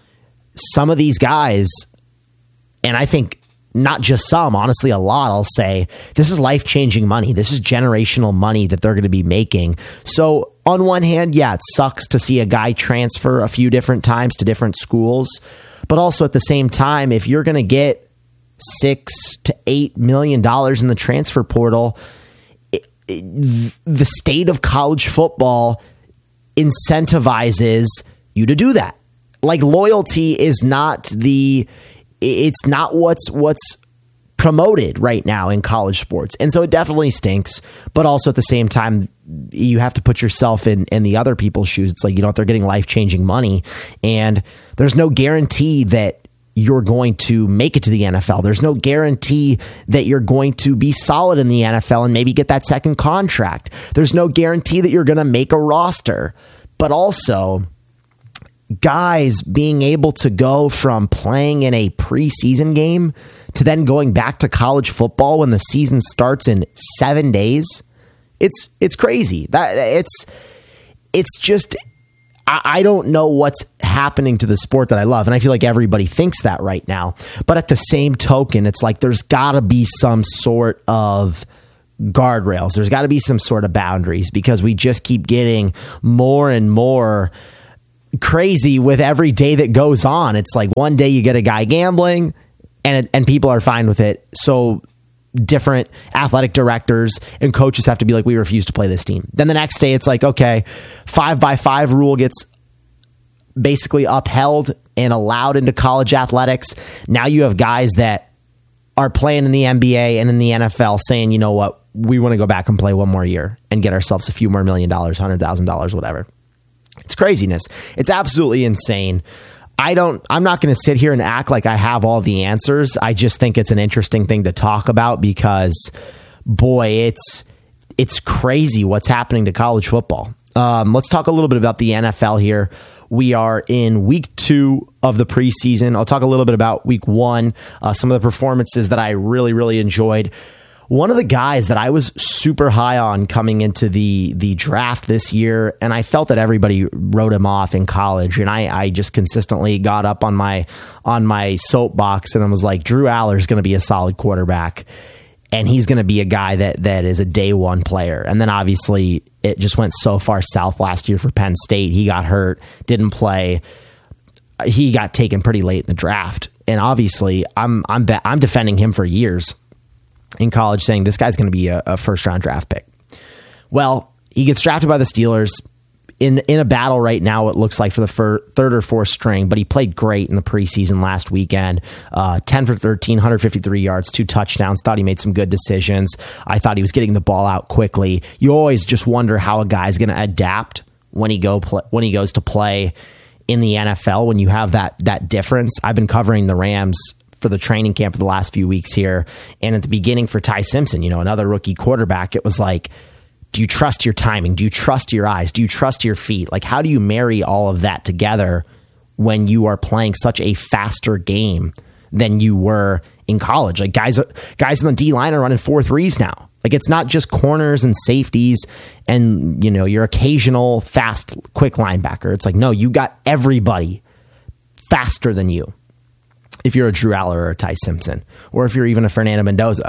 some of these guys, and I think not just some, honestly, a lot, I'll say, this is life-changing money. This is generational money that they're going to be making. So on one hand, yeah, it sucks to see a guy transfer a few different times to different schools. But also at the same time, if you're going to get six to eight million dollars in the transfer portal, the state of college football incentivizes you to do that. Like, loyalty is not the, it's not what's, what's promoted right now in college sports. And so it definitely stinks, but also at the same time, you have to put yourself in, in the other people's shoes. It's like, you know, they're getting life-changing money, and there's no guarantee that you're going to make it to the N F L. There's no guarantee that you're going to be solid in the N F L and maybe get that second contract. There's no guarantee that you're going to make a roster. But also, guys being able to go from playing in a preseason game to then going back to college football when the season starts in seven days, it's it's crazy. That it's it's just, I, I don't know what's happening to the sport that I love, and I feel like everybody thinks that right now. But at the same token, it's like there's got to be some sort of guardrails. There's got to be some sort of boundaries, because we just keep getting more and more crazy with every day that goes on. It's like one day you get a guy gambling, and and people are fine with it. So different athletic directors and coaches have to be like, we refuse to play this team. Then the next day it's like, okay, five by five rule gets basically upheld and allowed into college athletics. Now you have guys that are playing in the N B A and in the N F L saying, you know what, we want to go back and play one more year and get ourselves a few more million dollars, one hundred thousand dollars, whatever. It's craziness. It's absolutely insane. I don't, I'm not going to sit here and act like I have all the answers. I just think it's an interesting thing to talk about, because boy, it's, it's crazy what's happening to college football. Um, let's talk a little bit about the N F L here. We are in week two of the preseason. I'll talk a little bit about week one, uh, some of the performances that I really, really enjoyed. One of the guys that I was super high on coming into the the draft this year, and I felt that everybody wrote him off in college, and I, I just consistently got up on my on my soapbox and I was like, Drew Aller is going to be a solid quarterback, and he's going to be a guy that that is a day one player. And then obviously it just went so far south last year for Penn State. He got hurt, didn't play. He got taken pretty late in the draft, and obviously I'm I'm be- I'm defending him for years in college, saying this guy's going to be a, a first round draft pick. Well, he gets drafted by the Steelers in in a battle right now, it looks like, for the fir- third or fourth string, but he played great in the preseason last weekend. Uh, ten for thirteen, one hundred fifty-three yards, two touchdowns. Thought he made some good decisions. I thought he was getting the ball out quickly. You always just wonder how a guy's going to adapt when he go pl- when he goes to play in the N F L, when you have that that difference. I've been covering the Rams for the training camp for the last few weeks here. And at the beginning for Ty Simpson, you know, another rookie quarterback, it was like, do you trust your timing? Do you trust your eyes? Do you trust your feet? Like, how do you marry all of that together when you are playing such a faster game than you were in college? Like, guys, guys in the D line are running four threes now. Like, it's not just corners and safeties and, you know, your occasional fast, quick linebacker. It's like, no, you got everybody faster than you, if you're a Drew Aller or a Ty Simpson, or if you're even a Fernando Mendoza.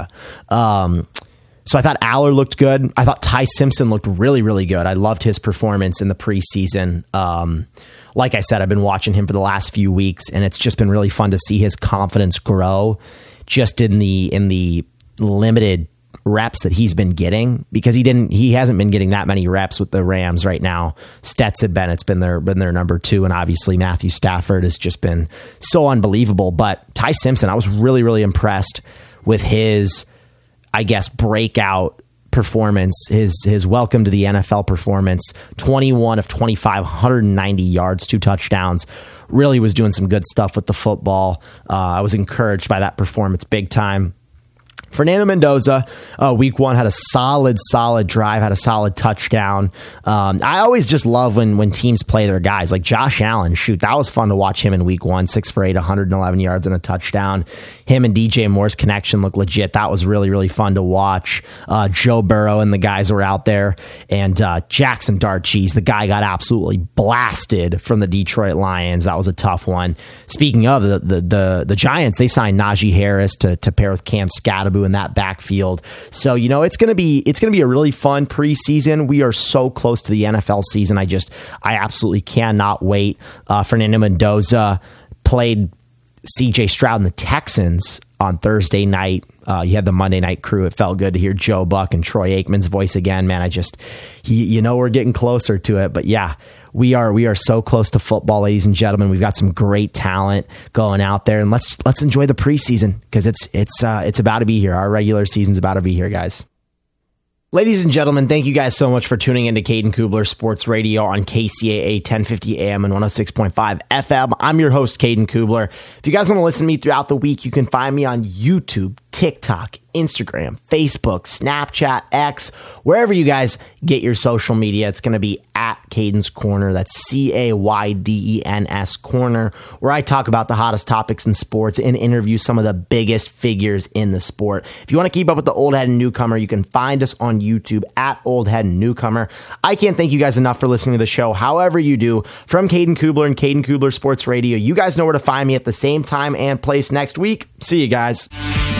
Um, so I thought Aller looked good. I thought Ty Simpson looked really, really good. I loved his performance in the preseason. Um, like I said, I've been watching him for the last few weeks, and it's just been really fun to see his confidence grow just in the in the limited reps that he's been getting, because he didn't he hasn't been getting that many reps with the Rams right now. Stetson Bennett's been their been their number two, and obviously Matthew Stafford has just been so unbelievable. But Ty Simpson, I was really, really impressed with his, I guess, breakout performance, his his welcome to the N F L performance. twenty-one of twenty-five, one hundred ninety yards, two touchdowns. Really was doing some good stuff with the football. Uh, I was encouraged by that performance big time. Fernando Mendoza, uh, week one, had a solid, solid drive, had a solid touchdown. Um, I always just love when when teams play their guys. Like Josh Allen, shoot, that was fun to watch him in week one, six for eight, one hundred eleven yards and a touchdown. Him and D J Moore's connection looked legit. That was really, really fun to watch. Uh, Joe Burrow and the guys were out there. And uh, Jackson Dart Cheese, the guy got absolutely blasted from the Detroit Lions. That was a tough one. Speaking of the the the, the Giants, they signed Najee Harris to, to pair with Cam Scatterbo in that backfield. So, you know, it's going to be it's going to be a really fun preseason. We are so close to the N F L season. I just I absolutely cannot wait. Uh, Fernando Mendoza played C J Stroud and the Texans on Thursday night. Uh, you had the Monday night crew. It felt good to hear Joe Buck and Troy Aikman's voice again, man. I just, he, you know, we're getting closer to it, but yeah, we are, we are so close to football, ladies and gentlemen. We've got some great talent going out there, and let's, let's enjoy the preseason, because it's, it's, uh, it's about to be here. Our regular season's about to be here, guys. Ladies and gentlemen, thank you guys so much for tuning into Caden Kubler Sports Radio on K C A A ten fifty A M and one oh six point five F M. I'm your host, Caden Kubler. If you guys want to listen to me throughout the week, you can find me on YouTube, TikTok, Instagram, Facebook, Snapchat, X, wherever you guys get your social media. It's going to be at Caden's Corner. That's C A Y D E N S Corner, where I talk about the hottest topics in sports and interview some of the biggest figures in the sport. If you want to keep up with the Old Head and Newcomer, you can find us on YouTube at Old Head and Newcomer. I can't thank you guys enough for listening to the show. However you do, from Caden Kubler and Caden Kubler Sports Radio, you guys know where to find me at the same time and place next week. See you guys.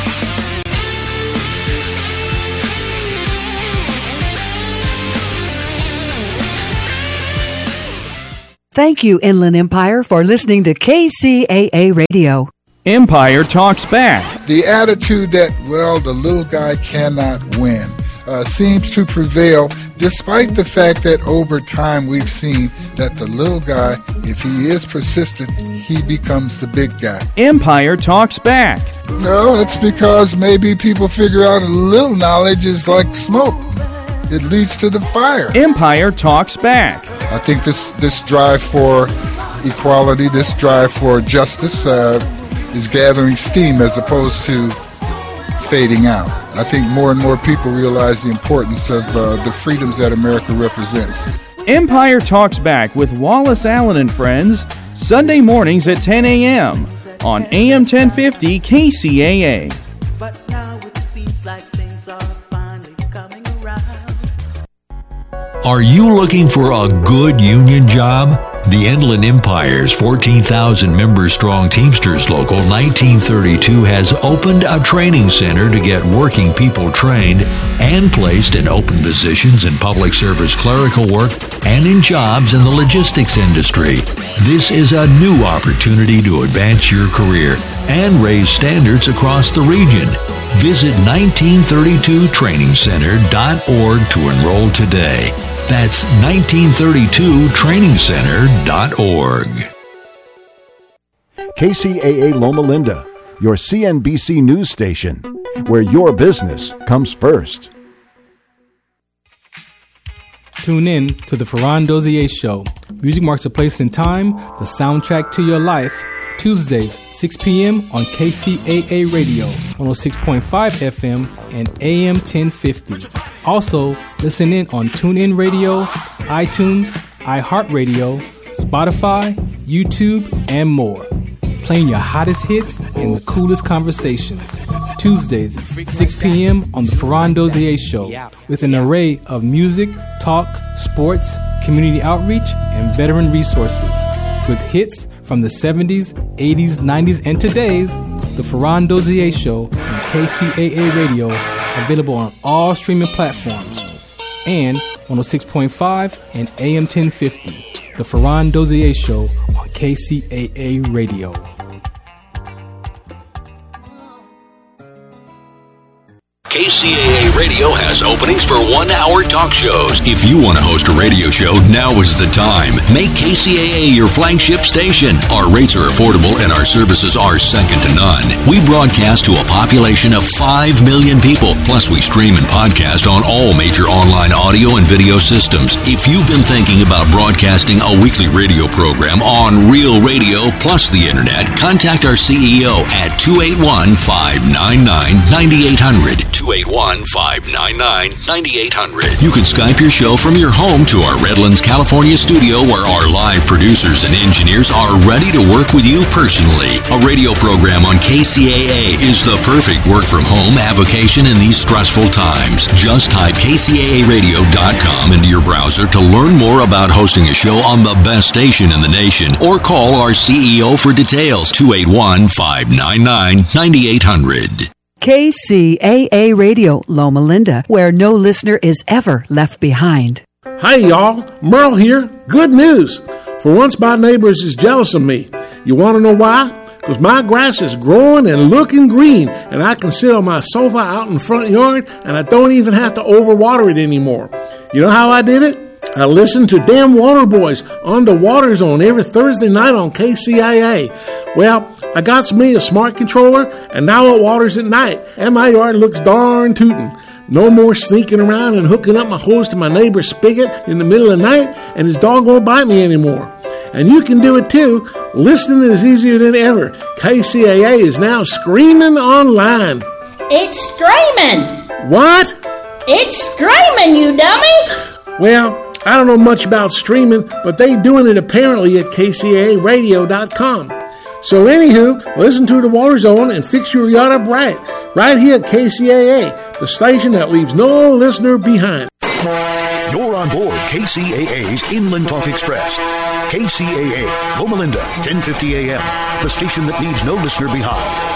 Thank you, Inland Empire, for listening to K C A A Radio. Empire Talks Back. The attitude that, well, the little guy cannot win uh, seems to prevail, despite the fact that over time we've seen that the little guy, if he is persistent, he becomes the big guy. Empire Talks Back. No, it's because maybe people figure out a little knowledge is like smoke. It leads to the fire. Empire Talks Back. I think this, this drive for equality, this drive for justice uh, is gathering steam as opposed to fading out. I think more and more people realize the importance of uh, the freedoms that America represents. Empire Talks Back with Wallace Allen and Friends, Sunday mornings at ten a.m. on A M ten fifty K C A A. But now it seems like things are finally coming around. Are you looking for a good union job? The Inland Empire's fourteen thousand member strong Teamsters Local nineteen thirty-two has opened a training center to get working people trained and placed in open positions in public service clerical work and in jobs in the logistics industry. This is a new opportunity to advance your career and raise standards across the region. Visit nineteen thirty-two training center dot org to enroll today. That's nineteen thirty-two training center dot org. K C A A Loma Linda, your C N B C news station, where your business comes first. Tune in to the Ferran Dozier Show. Music marks a place in time, the soundtrack to your life. Tuesdays, six p.m. on K C A A Radio, one oh six point five F M and A M ten fifty. Also, listen in on TuneIn Radio, iTunes, iHeartRadio, Spotify, YouTube, and more. Playing your hottest hits and the coolest conversations. Tuesdays, six p.m. on the Ferran Dozier Show, with an array of music, talk, sports, community outreach, and veteran resources. With hits from the seventies, eighties, nineties, and today's, the Ferran Dozier Show on K C A A Radio, available on all streaming platforms, and one oh six point five and A M ten fifty, the Ferran Dozier Show on K C A A Radio. K C A A Radio has openings for one-hour talk shows. If you want to host a radio show, now is the time. Make K C A A your flagship station. Our rates are affordable and our services are second to none. We broadcast to a population of five million people. Plus, we stream and podcast on all major online audio and video systems. If you've been thinking about broadcasting a weekly radio program on Real Radio plus the Internet, contact our C E O at two eight one, five nine nine, nine eight hundred. two eight one, five nine nine, nine eight hundred. You can Skype your show from your home to our Redlands, California studio, where our live producers and engineers are ready to work with you personally. A radio program on K C A A is the perfect work-from-home avocation in these stressful times. Just type K C A A radio dot com into your browser to learn more about hosting a show on the best station in the nation, or call our C E O for details, two eight one, five nine nine, nine eight hundred. K C A A Radio, Loma Linda, where no listener is ever left behind. Hi, y'all. Merle here. Good news. For once, my neighbors is jealous of me. You want to know why? because my grass is growing and looking green, and I can sit on my sofa out in the front yard, and I don't even have to overwater it anymore. You know how I did it? I listened to Damn Water Boys on the Water Zone every Thursday night on K C A A. Well, I got me a smart controller, and now it waters at night, and my yard looks darn tootin'. No more sneaking around and hooking up my hose to my neighbor's spigot in the middle of the night, and his dog won't bite me anymore. And you can do it too. Listening is easier than ever. K C A A is now streaming online. It's streaming! What? It's streaming, you dummy! Well, I don't know much about streaming, but they doing it apparently at K C A A radio dot com. So anywho, listen to the Water Zone and fix your yacht up right. Right here at K C A A, the station that leaves no listener behind. You're on board K C A A's Inland Talk Express. K C A A, Loma Linda, ten fifty a.m., the station that leaves no listener behind.